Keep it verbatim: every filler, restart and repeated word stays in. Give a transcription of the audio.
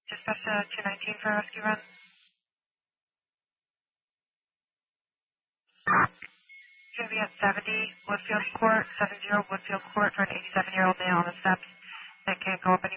Dispatch uh, two nineteen for a rescue run. It's going to be at seventy Woodfield Court, seventy Woodfield Court for an eighty-seven-year-old male on the steps that can't go up any